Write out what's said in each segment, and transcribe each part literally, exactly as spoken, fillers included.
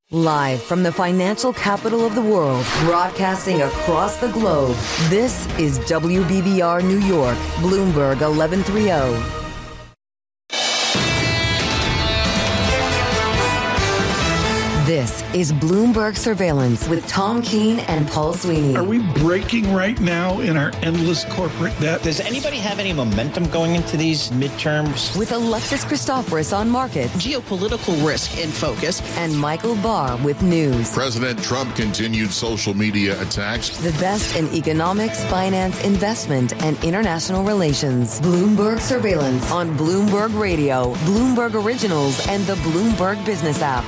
Live from the financial capital of the world, broadcasting across the globe, this is W B B R New York, Bloomberg eleven thirty. This is Bloomberg Surveillance with Tom Keene and Paul Sweeney. Are we breaking right now in our endless corporate debt? Does anybody have any momentum going into these midterms? With Alexis Christoforous on markets, geopolitical risk in focus, and Michael Barr with news. President Trump continued social media attacks. The best in economics, finance, investment, and international relations. Bloomberg Surveillance on Bloomberg Radio, Bloomberg Originals, and the Bloomberg Business app.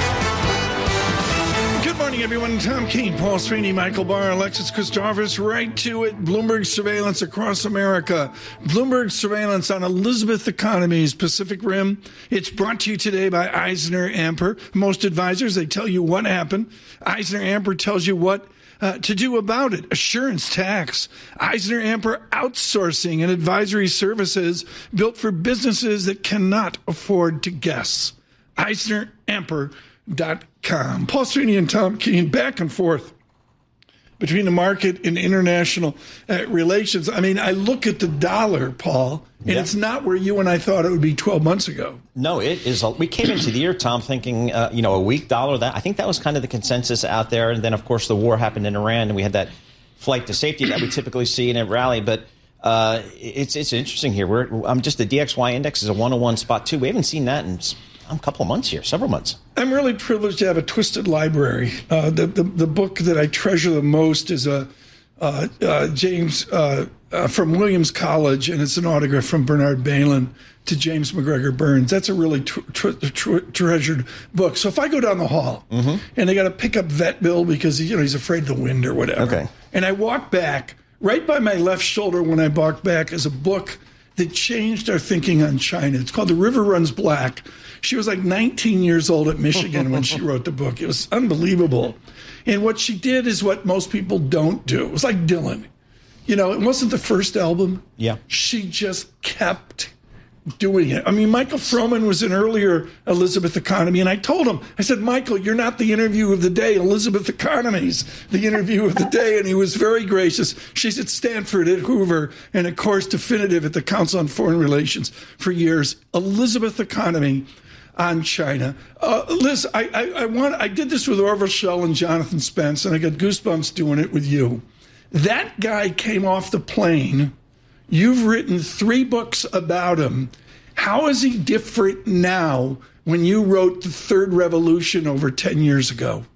Good morning, everyone. Tom Keene, Paul Sweeney, Michael Barr, Alexis Christoforous, right to it. Bloomberg Surveillance across America. Bloomberg Surveillance on Elizabeth Economy's Pacific Rim. It's brought to you today by Eisner Amper. Most advisors, they tell you what happened. Eisner Amper tells you what uh, to do about it. Assurance tax. Eisner Amper outsourcing and advisory services built for businesses that cannot afford to guess. Eisner Amper. Dot com. Paul Sweeney and Tom Keene back and forth between the market and international uh, relations. I mean, I look at the dollar, Paul, and yeah. It's not where you and I thought it would be twelve months ago. No, it is. A, we came into the year, Tom, thinking, uh, you know, a weak dollar. That I think that was kind of the consensus out there. And then, of course, the war happened in Iran, and we had that flight to safety that we typically see in a rally. But uh, it's it's interesting here. We're I'm just the D X Y index is a one oh one spot two. We haven't seen that in a couple of months here, several months. I'm really privileged to have a twisted library. Uh, the, the the book that I treasure the most is a uh, uh, James uh, uh, from Williams College, and it's an autograph from Bernard Bailyn to James McGregor Burns. That's a really tr- tr- tr- treasured book. So if I go down the hall mm-hmm. and I got to pick up Vet Bill because you know he's afraid of the wind or whatever, okay. and I walk back, right by my left shoulder when I walk back is a book that changed our thinking on China. It's called The River Runs Black. She was like nineteen years old at Michigan when she wrote the book. It was unbelievable. And what she did is what most people don't do. It was like Dylan. You know, it wasn't the first album. Yeah. She just kept doing it. I mean, Michael Froman was an earlier Elizabeth Economy, and I told him, I said, Michael, you're not the interview of the day. Elizabeth Economy's the interview of the day, and he was very gracious. She's at Stanford, at Hoover, and of course, definitive at the Council on Foreign Relations for years. Elizabeth Economy on China. Uh, Liz, I, I, I want. I did this with Orville Schell and Jonathan Spence, and I got goosebumps doing it with you. That guy came off the plane. You've written three books about him. How is he different now when you wrote The Third Revolution over ten years ago?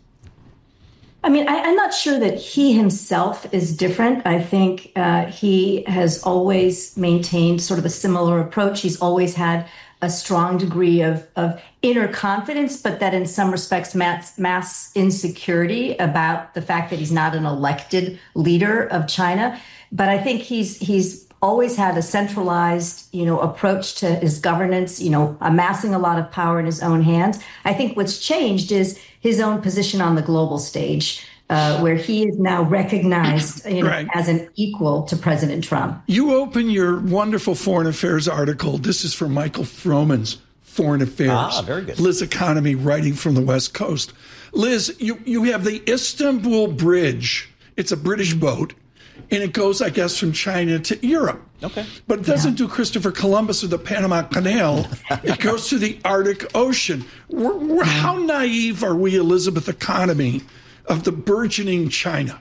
I mean, I, I'm not sure that he himself is different. I think uh, he has always maintained sort of a similar approach. He's always had a strong degree of, of inner confidence, but that in some respects mass, mass insecurity about the fact that he's not an elected leader of China. But I think he's he's always had a centralized, you know, approach to his governance, you know, amassing a lot of power in his own hands. I think what's changed is his own position on the global stage, uh, where he is now recognized, you know, right. as an equal to President Trump. You open your wonderful Foreign Affairs article. This is from Michael Froman's Foreign Affairs. Ah, very good. Liz Economy, writing from the West Coast. Liz, you, you have the Istanbul Bridge. It's a British boat. And it goes, I guess, from China to Europe. Okay. But it doesn't yeah. do Christopher Columbus or the Panama Canal. It goes to the Arctic Ocean. We're, we're, how naive are we, Elizabeth Economy, of the burgeoning China?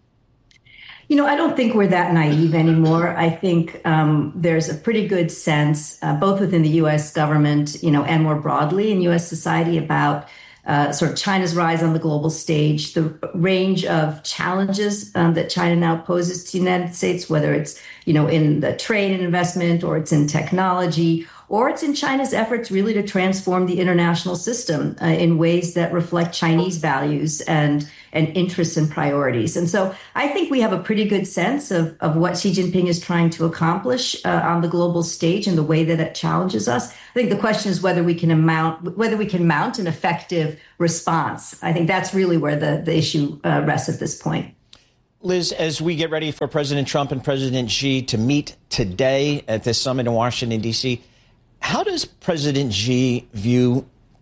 You know, I don't think we're that naive anymore. I think um, there's a pretty good sense, uh, both within the U S government, you know, and more broadly in U S society about Uh, sort of China's rise on the global stage, the range of challenges um, that China now poses to the United States, whether it's, you know, in the trade and investment, or it's in technology, or it's in China's efforts really to transform the international system uh, in ways that reflect Chinese values and and interests and priorities. And so I think we have a pretty good sense of, of what Xi Jinping is trying to accomplish uh, on the global stage and the way that it challenges us. I think the question is whether we can amount, whether we can mount an effective response. I think that's really where the, the issue uh, rests at this point. Liz, as we get ready for President Trump and President Xi to meet today at this summit in Washington, D C, how does President Xi view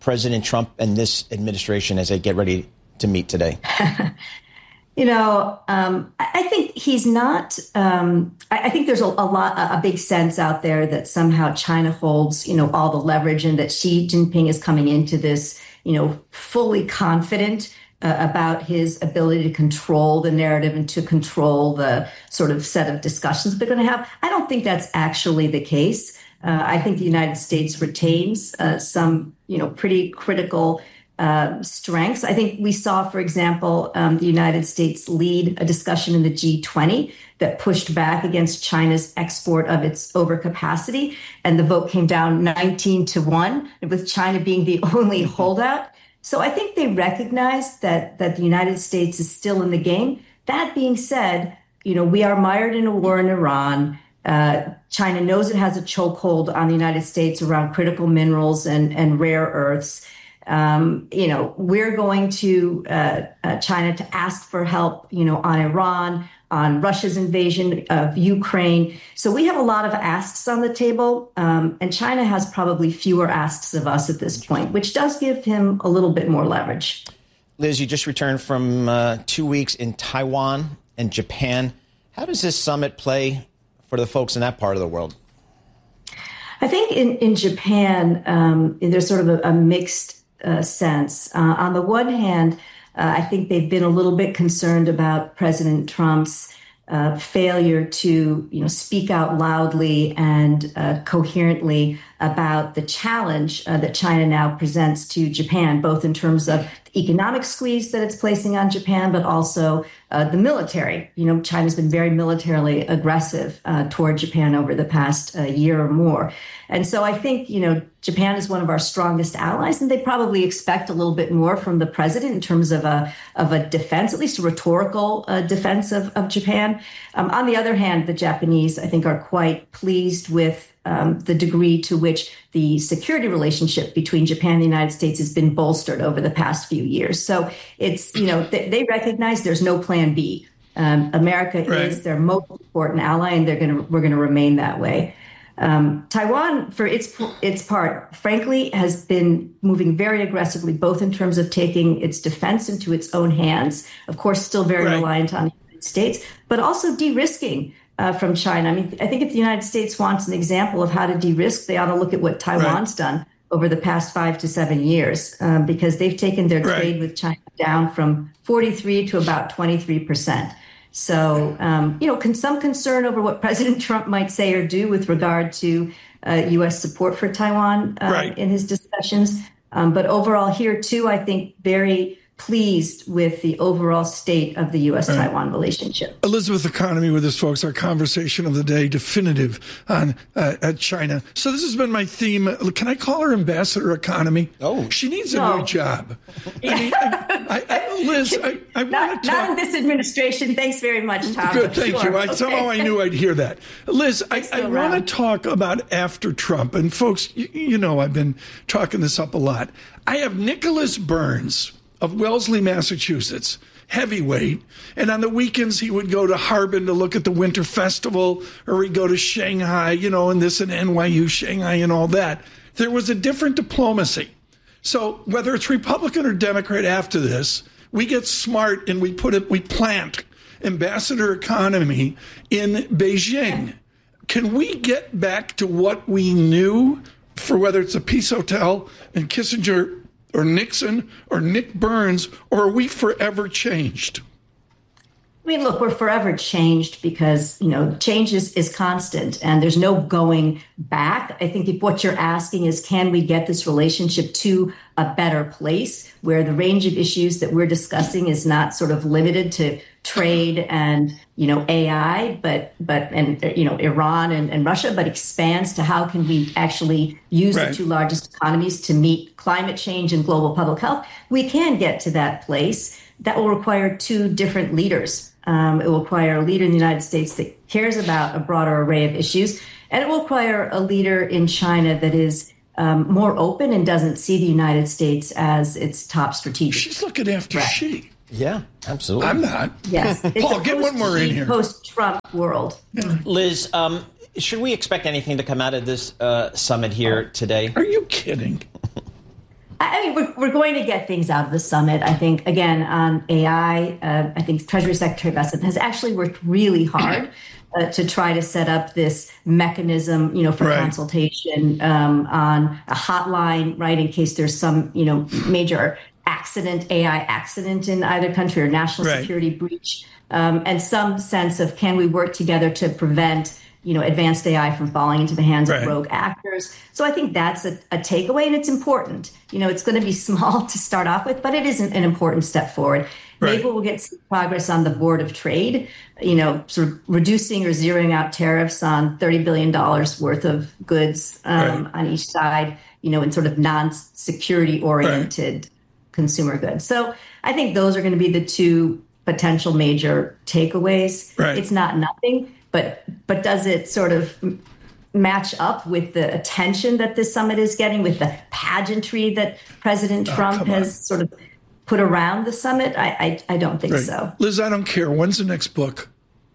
President Trump and this administration as they get ready to meet today? You know, um, I think he's not. Um, I, I think there's a, a lot, a big sense out there that somehow China holds, you know, all the leverage, and that Xi Jinping is coming into this, you know, fully confident uh, about his ability to control the narrative and to control the sort of set of discussions they're going to have. I don't think that's actually the case. Uh, I think the United States retains uh, some, you know, pretty critical Uh, strengths. I think we saw, for example, um, the United States lead a discussion in the G twenty that pushed back against China's export of its overcapacity. And the vote came down nineteen to one, with China being the only holdout. So I think they recognize that, that the United States is still in the game. That being said, you know, we are mired in a war in Iran. Uh, China knows it has a chokehold on the United States around critical minerals and, and rare earths. Um, you know, we're going to uh, uh, China to ask for help, you know, on Iran, on Russia's invasion of Ukraine. So we have a lot of asks on the table, um, and China has probably fewer asks of us at this point, which does give him a little bit more leverage. Liz, you just returned from uh, two weeks in Taiwan and Japan. How does this summit play for the folks in that part of the world? I think in, in Japan, um, there's sort of a, a mixed Uh, sense. Uh, on the one hand, uh, I think they've been a little bit concerned about President Trump's uh, failure to, you know, speak out loudly and uh, coherently about the challenge uh, that China now presents to Japan, both in terms of the economic squeeze that it's placing on Japan, but also uh, the military. You know, China's been very militarily aggressive uh, toward Japan over the past uh, year or more. And so I think, you know, Japan is one of our strongest allies, and they probably expect a little bit more from the president in terms of a of a defense, at least a rhetorical uh, defense of, of Japan. Um, on the other hand, the Japanese, I think, are quite pleased with um, the degree to which the security relationship between Japan and the United States has been bolstered over the past few years. So it's, you know, they, they recognize there's no plan B. Um, America right. is their most important ally, and they're going to we're going to remain that way. Um, Taiwan, for its its part, frankly, has been moving very aggressively, both in terms of taking its defense into its own hands, of course, still very right. reliant on the United States, but also de-risking uh, from China. I mean, I think if the United States wants an example of how to de-risk, they ought to look at what Taiwan's right. done over the past five to seven years, um, because they've taken their right. trade with China down from forty-three to about twenty-three percent. So, um, you know, con- some concern over what President Trump might say or do with regard to uh, U S support for Taiwan uh, right. in his discussions. Um, but overall here, too, I think very pleased with the overall state of the U S Taiwan right. relationship. Elizabeth Economy with us, folks. Our conversation of the day, definitive on uh, at China. So this has been my theme. Can I call her Ambassador Economy? Oh, she needs a no. new job. I mean, I, I, I, Liz, I, I want to talk. Not in this administration. Thanks very much, Tom. Good, thank sure. you. I, okay. Somehow I knew I'd hear that. Liz, I, I want to talk about after Trump. And folks, you, you know I've been talking this up a lot. I have Nicholas Burns of Wellesley, Massachusetts, heavyweight. And on the weekends, he would go to Harbin to look at the Winter Festival, or he'd go to Shanghai, you know, and this and N Y U, Shanghai and all that. There was a different diplomacy. So whether it's Republican or Democrat after this, we get smart and we put it, we plant Ambassador Economy in Beijing. Can we get back to what we knew for whether it's a peace hotel and Kissinger or Nixon or Nick Burns, or are we forever changed? I mean, look, we're forever changed because, you know, change is, is constant and there's no going back. I think if what you're asking is, can we get this relationship to a better place where the range of issues that we're discussing is not sort of limited to trade and, you know, A I, but, but, and, you know, Iran and, and Russia, but expands to how can we actually use right. the two largest economies to meet climate change and global public health? We can get to that place. That will require two different leaders. Um, it will require a leader in the United States that cares about a broader array of issues, and it will require a leader in China that is um, more open and doesn't see the United States as its top strategic. She's looking after threat. Xi. Yeah, absolutely. I'm not. Yes. Paul, get one more in here. Post-Trump world. Yeah. Liz, um, should we expect anything to come out of this uh, summit here today? Are you kidding? I, I mean, we're, we're going to get things out of the summit. I think, again, on A I, uh, I think Treasury Secretary Bessent has actually worked really hard uh, to try to set up this mechanism, you know, for right. consultation um, on a hotline, right, in case there's some, you know, major accident, A I accident in either country or national right. security breach, um, and some sense of can we work together to prevent, you know, advanced A I from falling into the hands right. of rogue actors. So I think that's a, a takeaway, and it's important. You know, it's going to be small to start off with, but it is an, an important step forward. Right. Maybe we'll get some progress on the Board of Trade, you know, sort of reducing or zeroing out tariffs on thirty billion dollars worth of goods um, right. on each side, you know, in sort of non-security oriented right. consumer goods. So I think those are going to be the two potential major takeaways. Right. It's not nothing. But but does it sort of match up with the attention that this summit is getting, with the pageantry that President Trump oh, has sort of put around the summit? I I, I don't think right. so. Liz, I don't care. When's the next book?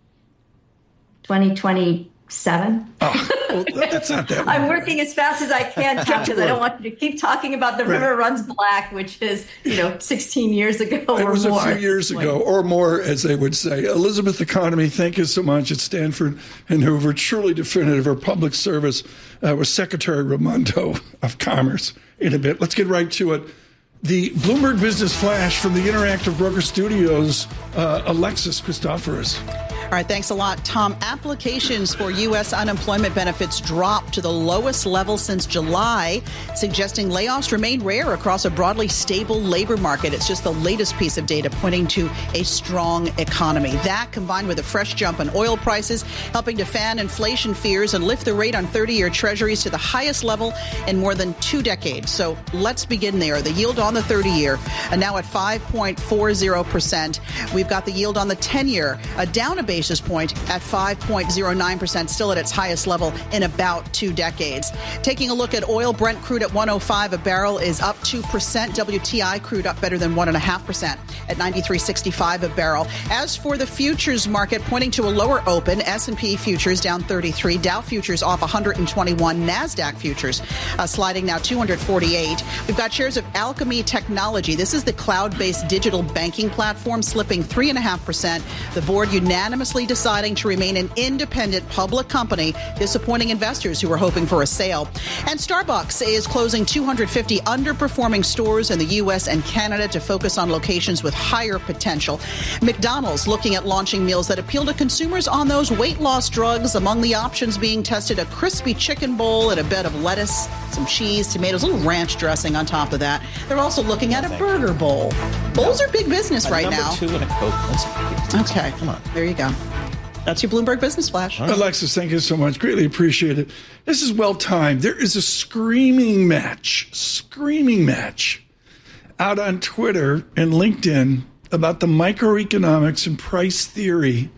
twenty twenty-seven. Oh, well, that's not that I'm working as fast as I can, Tom, because I don't want you to keep talking about The River right. Runs Black, which is, you know, sixteen years ago or more. It was a few years ago, or more, as they would say. Elizabeth Economy, thank you so much at Stanford and Hoover. Truly definitive. Her public service uh, was Secretary Raimondo of Commerce in a bit. Let's get right to it. The Bloomberg Business Flash from the Interactive Broker Studios, uh, Alexis Christoforous. All right, thanks a lot, Tom. Applications for U S unemployment benefits dropped to the lowest level since July, suggesting layoffs remain rare across a broadly stable labor market. It's just the latest piece of data pointing to a strong economy. That, combined with a fresh jump in oil prices, helping to fan inflation fears and lift the rate on thirty-year treasuries to the highest level in more than two decades. So let's begin there. The yield on the thirty-year uh, now at five point four zero percent. We've got the yield on the ten-year uh, down a basis point at five point zero nine percent, still at its highest level in about two decades. Taking a look at oil, Brent crude at one oh five a barrel is up two percent. W T I crude up better than one point five percent at ninety-three sixty-five a barrel. As for the futures market, pointing to a lower open, S and P futures down thirty-three, Dow futures off one hundred twenty-one, NASDAQ futures uh, sliding now two hundred forty-eight. We've got shares of Alchemy Technology. This is the cloud-based digital banking platform, slipping three point five percent. The board unanimously deciding to remain an independent public company, disappointing investors who were hoping for a sale. And Starbucks is closing two hundred fifty underperforming stores in the U S and Canada to focus on locations with higher potential. McDonald's looking at launching meals that appeal to consumers on those weight loss drugs. Among the options being tested, a crispy chicken bowl and a bed of lettuce, some cheese, tomatoes, a little ranch dressing on top of that. They're also looking at a burger bowl. Bowls are big business a right number now. Two and a Coke. Let's, okay, come on. There you go. That's your Bloomberg Business Flash. Right. Alexis, thank you so much. Greatly appreciate it. This is well timed. There is a screaming match, screaming match out on Twitter and LinkedIn about the microeconomics and price theory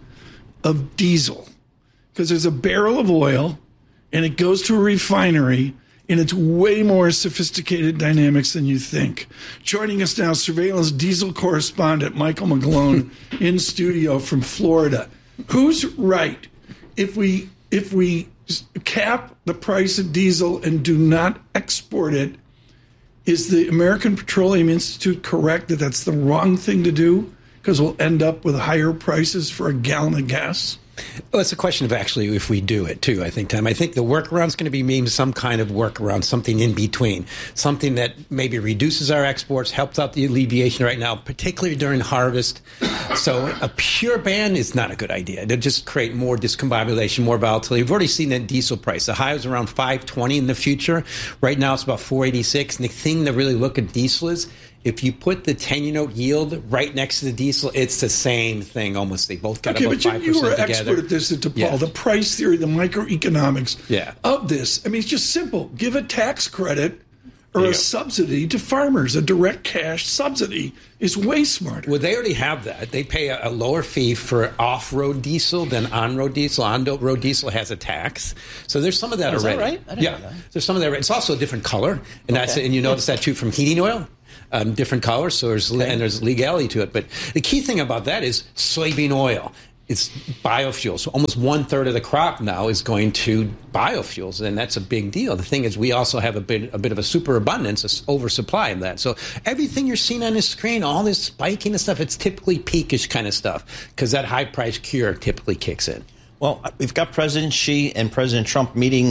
of diesel. Because there's a barrel of oil and it goes to a refinery, and it's way more sophisticated dynamics than you think. Joining us now, surveillance diesel correspondent Michael McGlone in studio from Florida. Who's right? If we if we cap the price of diesel and do not export it, is the American Petroleum Institute correct that that's the wrong thing to do? Because we'll end up with higher prices for a gallon of gas? Well, it's a question of actually if we do it, too, I think, Tom. I think the workaround is going to be maybe some kind of workaround, something in between, something that maybe reduces our exports, helps out the alleviation right now, particularly during harvest. So a pure ban is not a good idea. It'll just create more discombobulation, more volatility. We've already seen that diesel price. The high was around five twenty in the future. Right now it's about four eighty-six. And the thing to really look at diesel is, if you put the ten-year note yield right next to the diesel, it's the same thing almost. They both got okay, about but you, five percent you were an together. expert at this, at DePaul, yeah. the price theory, the microeconomics yeah. of this. I mean, it's just simple. Give a tax credit or a subsidy to farmers. A direct cash subsidy is way smarter. Well, they already have that. They pay a, a lower fee for off-road diesel than on-road diesel. On-road diesel has a tax. So there's some of that oh, is already. That right? I didn't yeah, know that. There's some of that. It's also a different color, and okay. that's and you notice that too from heating oil. Um, different colors, so there's, okay. and there's legality to it. But the key thing about that is soybean oil. it's biofuels. So almost one third of the crop now is going to biofuels, and that's a big deal. The thing is, we also have a bit, a bit of a superabundance, an oversupply of that. So everything you're seeing on this screen, all this spiking and stuff, it's typically peakish kind of stuff because that high price cure typically kicks in. Well, we've got President Xi and President Trump meeting